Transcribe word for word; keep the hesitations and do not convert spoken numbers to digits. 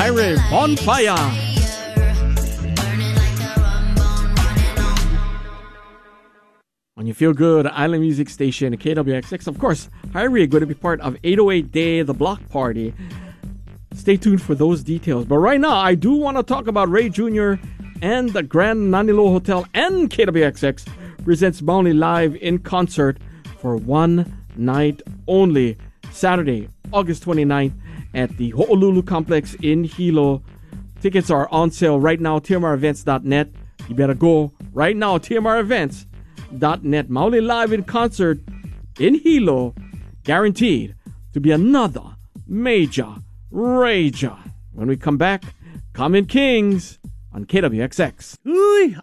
Hyrie Bonfire. On your feel good island music station, K W X X. Of course, Hyrie going to be part of eight oh eight Day, the block party. Stay tuned for those details. But right now, I do want to talk about Ray Junior and the Grand Nanilo Hotel and K W X X presents Maoli live in concert for one night only. Saturday, August twenty-ninth at the Ho'olulu Complex in Hilo. Tickets are on sale right now, T M R events dot net. You better go right now, T M R events dot net. Maoli live in concert in Hilo, guaranteed to be another major rager. When we come back, Common Kings on K W X X. Uy,